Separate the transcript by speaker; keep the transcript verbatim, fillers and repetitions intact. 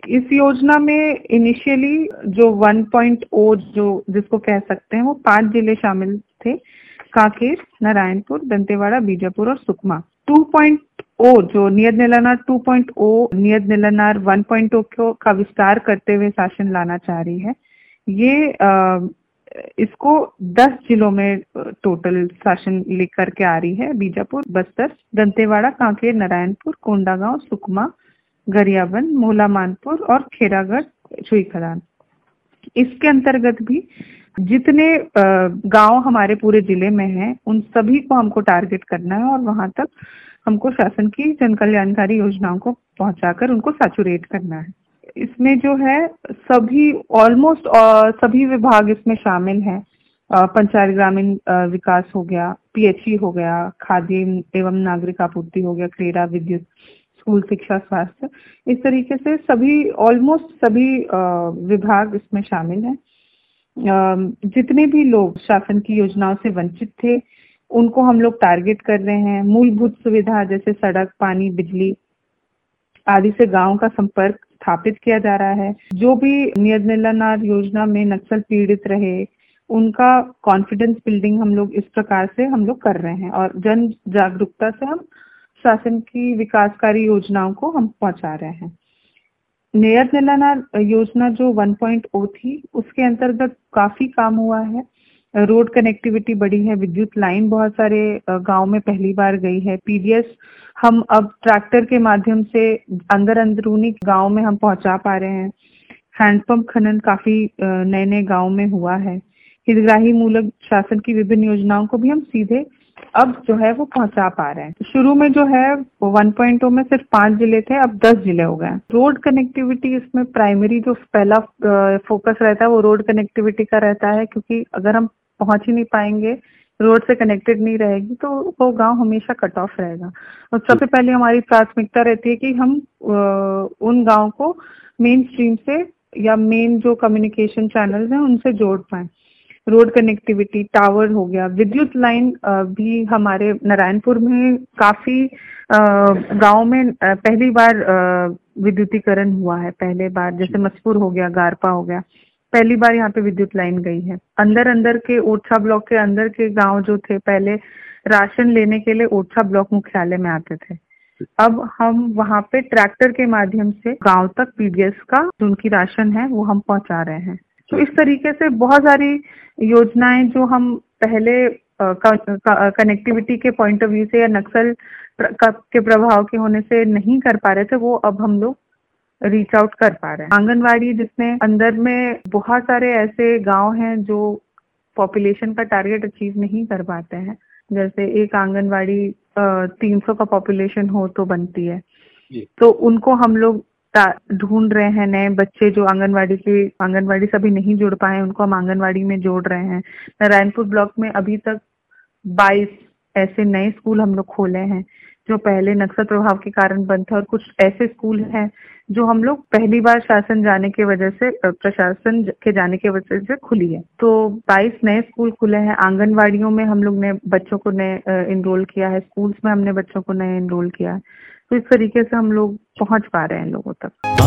Speaker 1: इस योजना में इनिशियली जो वन पॉइंट ओ जो जिसको कह सकते हैं वो पांच जिले शामिल थे, कांकेर, नारायणपुर, दंतेवाड़ा, बीजापुर और सुकमा। टू पॉइंट ओ जो नियत निलानार टू पॉइंट ओ नियत निलानार वन पॉइंट ओ को का विस्तार करते हुए शासन लाना चाह रही है। ये आ, इसको दस जिलों में टोटल शासन लेकर के आ रही है। बीजापुर, बस्तर, दंतेवाड़ा, कांकेर, नारायणपुर, कोंडागांव, सुकमा, गरियाबंद, मोला मानपुर और खेरागढ़ छुई खदान। इसके अंतर्गत भी जितने गांव हमारे पूरे जिले में हैं उन सभी को हमको टारगेट करना है और वहां तक हमको शासन की जन कल्याणकारी योजनाओं को पहुंचाकर उनको सैचुरेट करना है। इसमें जो है सभी ऑलमोस्ट सभी विभाग इसमें शामिल हैं। पंचायत ग्रामीण विकास हो गया, पीएचई हो गया, खाद्य एवं नागरिक आपूर्ति हो गया, क्रीड़ा, विद्युत, स्कूल शिक्षा, स्वास्थ्य, इस तरीके से सभी ऑलमोस्ट सभी विभाग इसमें शामिल हैं। जितने भी लोग शासन की योजनाओं से वंचित थे उनको हम लोग टारगेट कर रहे हैं। मूलभूत सुविधा जैसे सड़क, पानी, बिजली आदि से गांव का संपर्क स्थापित किया जा रहा है। जो भी नियत निलानार योजना में नक्सल पीड़ित रहे उनका कॉन्फिडेंस बिल्डिंग हम लोग इस प्रकार से हम लोग कर रहे हैं और जन जागरूकता से हम शासन की विकासकारी योजनाओं को हम पहुंचा रहे हैं। नियत निलानार योजना जो वन पॉइंट ओ थी उसके अंतर्गत काफी काम हुआ है। रोड कनेक्टिविटी बढ़ी है, विद्युत लाइन बहुत सारे गांव में पहली बार गई है। पीडीएस हम अब ट्रैक्टर के माध्यम से अंदर अंदरूनी गांव में हम पहुंचा पा रहे हैं। हैंडपंप खनन काफी नए नए गांव में हुआ है। हितग्राही मूलक शासन की विभिन्न योजनाओं को भी हम सीधे अब जो है वो पहुंचा पा रहे हैं। शुरू में जो है वन पॉइंट ओ में सिर्फ पांच जिले थे, अब दस जिले हो गए। रोड कनेक्टिविटी इसमें प्राइमरी जो पहला फोकस रहता है वो रोड कनेक्टिविटी का रहता है, क्योंकि अगर हम पहुंच ही नहीं पाएंगे, रोड से कनेक्टेड नहीं रहेगी तो वो गांव हमेशा कट ऑफ रहेगा। और सबसे पहले हमारी प्राथमिकता रहती है कि हम उन गांव को मेन स्ट्रीम से या मेन जो कम्युनिकेशन चैनल्स हैं उनसे जोड़ पाए। रोड कनेक्टिविटी, टावर हो गया, विद्युत लाइन भी हमारे नारायणपुर में काफी गांव में पहली बार विद्युतीकरण हुआ है। पहले बार जैसे मसपुर हो गया, गारपा हो गया, पहली बार यहाँ पे विद्युत लाइन गई है। अंदर अंदर के ओरछा ब्लॉक के अंदर के गांव जो थे पहले राशन लेने के लिए ओरछा ब्लॉक मुख्यालय में आते थे, अब हम वहाँ पे ट्रैक्टर के माध्यम से गांव तक पीडीएस का जो उनकी राशन है वो हम पहुंचा रहे हैं। तो इस तरीके से बहुत सारी योजनाएं जो हम पहले कनेक्टिविटी के पॉइंट ऑफ व्यू से या नक्सल के प्रभाव के होने से नहीं कर पा रहे थे, वो अब हम लोग रीच आउट कर पा रहे हैं। आंगनवाड़ी, जिसमें अंदर में बहुत सारे ऐसे गांव हैं जो पॉपुलेशन का टारगेट अचीव नहीं कर पाते हैं। जैसे एक आंगनवाड़ी तीन सौ का पॉपुलेशन हो तो बनती है, तो उनको हम लोग ढूंढ रहे हैं। नए बच्चे जो आंगनवाड़ी के आंगनवाड़ी से अभी नहीं जुड़ पाए उनको हम आंगनवाड़ी में जोड़ रहे हैं। नारायणपुर ब्लॉक में अभी तक बाईस ऐसे नए स्कूल हम लोग खोले हैं जो पहले नक्सल प्रभाव के कारण बंद था, और कुछ ऐसे स्कूल हैं जो हम लोग पहली बार शासन जाने की वजह से प्रशासन के जाने की वजह से खुली है। तो बाईस नए स्कूल खुले हैं। आंगनवाड़ियों में हम लोग ने बच्चों को नए इनरोल किया है, स्कूल्स में हमने बच्चों को नए इनरोल किया है। तो इस तरीके से हम लोग पहुंच पा रहे हैं लोगों तक।